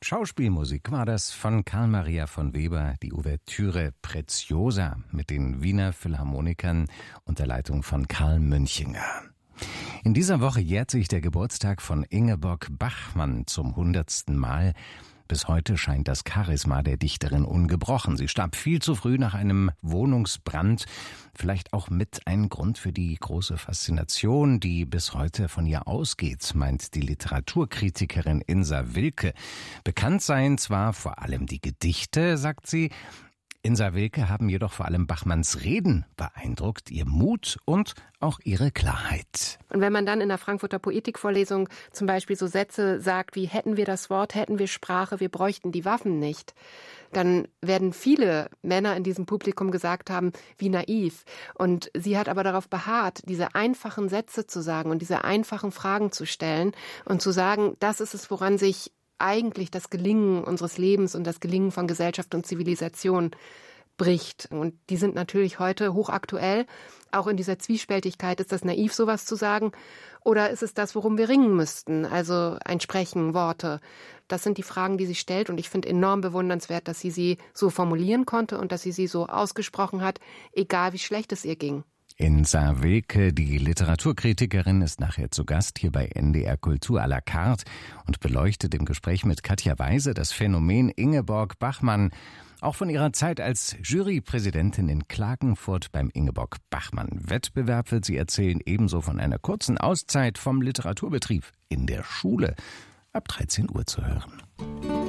Schauspielmusik war das von Carl Maria von Weber, die Ouvertüre Preziosa mit den Wiener Philharmonikern unter Leitung von Karl Münchinger. In dieser Woche jährt sich der Geburtstag von Ingeborg Bachmann zum 100. Mal. Bis heute scheint das Charisma der Dichterin ungebrochen. Sie starb viel zu früh nach einem Wohnungsbrand. Vielleicht auch mit ein Grund für die große Faszination, die bis heute von ihr ausgeht, meint die Literaturkritikerin Insa Wilke. Bekannt seien zwar vor allem die Gedichte, sagt sie. Insa Wilke haben jedoch vor allem Bachmanns Reden beeindruckt, ihr Mut und auch ihre Klarheit. Und wenn man dann in der Frankfurter Poetikvorlesung zum Beispiel so Sätze sagt wie hätten wir das Wort, hätten wir Sprache, wir bräuchten die Waffen nicht, dann werden viele Männer in diesem Publikum gesagt haben, wie naiv. Und sie hat aber darauf beharrt, diese einfachen Sätze zu sagen und diese einfachen Fragen zu stellen und zu sagen, das ist es, woran sich eigentlich das Gelingen unseres Lebens und das Gelingen von Gesellschaft und Zivilisation bricht. Und die sind natürlich heute hochaktuell. Auch in dieser Zwiespältigkeit, ist das naiv, sowas zu sagen? Oder ist es das, worum wir ringen müssten? Also ein Sprechen, Worte. Das sind die Fragen, die sie stellt. Und ich finde enorm bewundernswert, dass sie so formulieren konnte und dass sie so ausgesprochen hat, egal wie schlecht es ihr ging. Insa Wilke, die Literaturkritikerin, ist nachher zu Gast hier bei NDR Kultur à la carte und beleuchtet im Gespräch mit Katja Weise das Phänomen Ingeborg Bachmann, auch von ihrer Zeit als Jurypräsidentin in Klagenfurt beim Ingeborg-Bachmann-Wettbewerb wird sie erzählen, ebenso von einer kurzen Auszeit vom Literaturbetrieb in der Schule ab 13 Uhr zu hören.